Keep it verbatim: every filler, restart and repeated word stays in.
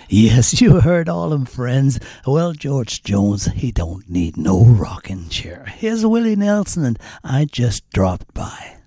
Yes, you heard all them friends. Well, George Jones, he don't need no rocking chair. Here's Willie Nelson, and I just dropped by.